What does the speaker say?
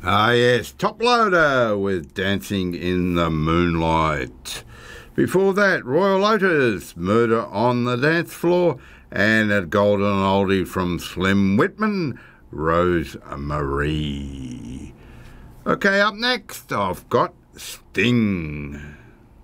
Ah yes, Top Loader with Dancing in the Moonlight. Before that, Royal Otis, Murder on the Dance Floor, and a golden oldie from Slim Whitman, Rose Marie. Okay, up next, I've got Sting.